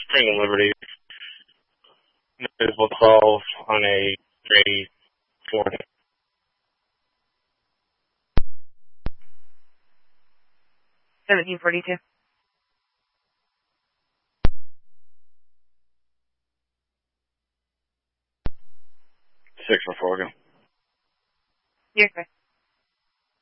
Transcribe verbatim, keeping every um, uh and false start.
taking liberties. News will twelve on a three forty. seventeen forty-two. Six for four. You're correct.